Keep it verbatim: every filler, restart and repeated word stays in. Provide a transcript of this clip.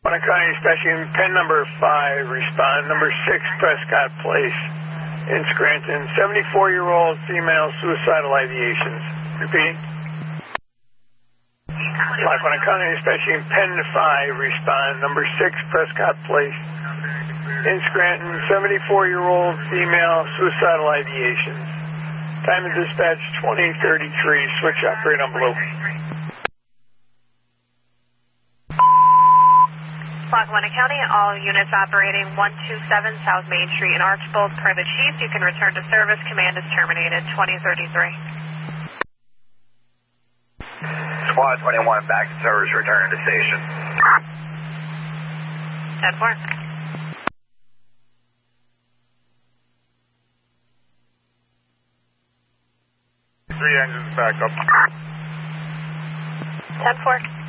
Lackawanna County Dispatching, pen number five, respond. Number six, Prescott Place in Scranton. seventy-four-year-old female, suicidal ideations. Repeat. Lackawanna County Dispatching, pen five, respond. Number six, Prescott Place in Scranton. seventy-four-year-old female, suicidal ideations. Time of dispatch twenty thirty-three. Switch operator on blue. Lackawanna County, all units operating one two seven South Main Street in Archbold. Private Chief, you can return to service. Command is terminated. twenty thirty-three. Squad twenty-one, back to service, returning to station. ten four. Three engines back up. ten four.